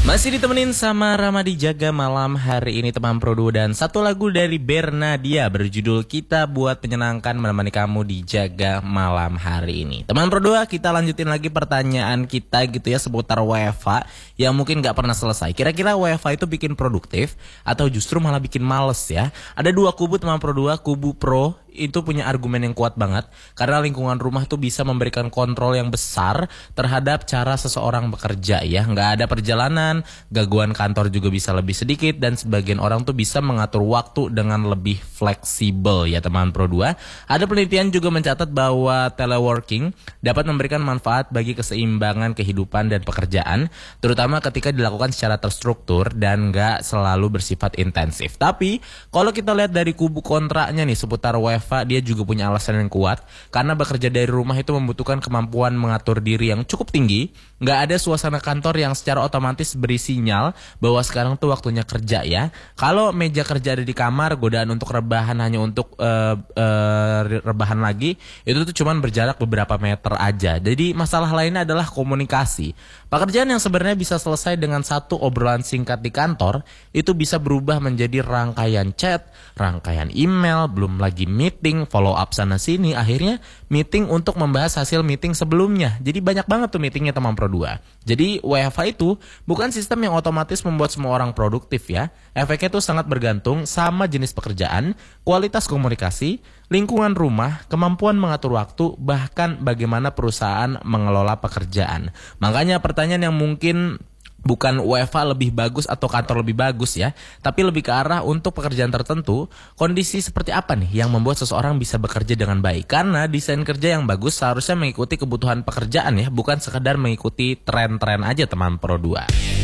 Masih ditemenin sama Ramadi Jaga malam hari ini teman Pro2 dan satu lagu dari Bernadia berjudul Kita Buat Menyenangkan menemani kamu di Jaga malam hari ini. Teman Pro2, kita lanjutin lagi pertanyaan kita gitu ya seputar WFH yang mungkin gak pernah selesai. Kira-kira WFH itu bikin produktif atau justru malah bikin males ya? Ada dua kubu teman Pro2, kubu Pro itu punya argumen yang kuat banget karena lingkungan rumah tuh bisa memberikan kontrol yang besar terhadap cara seseorang bekerja ya. Nggak ada perjalanan, gangguan kantor juga bisa lebih sedikit dan sebagian orang tuh bisa mengatur waktu dengan lebih fleksibel ya teman Pro2. Ada penelitian juga mencatat bahwa teleworking dapat memberikan manfaat bagi keseimbangan kehidupan dan pekerjaan, terutama ketika dilakukan secara terstruktur dan nggak selalu bersifat intensif. Tapi kalau kita lihat dari kubu kontranya nih seputar WFH, dia juga punya alasan yang kuat karena bekerja dari rumah itu membutuhkan kemampuan mengatur diri yang cukup tinggi. Nggak ada suasana kantor yang secara otomatis beri sinyal bahwa sekarang tuh waktunya kerja ya. Kalau meja kerja ada di kamar, godaan untuk rebahan hanya untuk rebahan lagi itu tuh cuman berjarak beberapa meter aja. Jadi masalah lainnya adalah komunikasi. Pekerjaan yang sebenarnya bisa selesai dengan satu obrolan singkat di kantor itu bisa berubah menjadi rangkaian chat, rangkaian email, belum lagi meeting, follow up sana sini, akhirnya meeting untuk membahas hasil meeting sebelumnya. Jadi banyak banget tuh meetingnya teman Pro2. Jadi WFH itu bukan sistem yang otomatis membuat semua orang produktif ya. Efeknya tuh sangat bergantung sama jenis pekerjaan, kualitas komunikasi, lingkungan rumah, kemampuan mengatur waktu, bahkan bagaimana perusahaan mengelola pekerjaan. Makanya pertanyaan yang mungkin bukan WFH lebih bagus atau kantor lebih bagus ya, tapi lebih ke arah untuk pekerjaan tertentu, kondisi seperti apa nih yang membuat seseorang bisa bekerja dengan baik. Karena desain kerja yang bagus seharusnya mengikuti kebutuhan pekerjaan ya, bukan sekedar mengikuti tren-tren aja teman Pro2.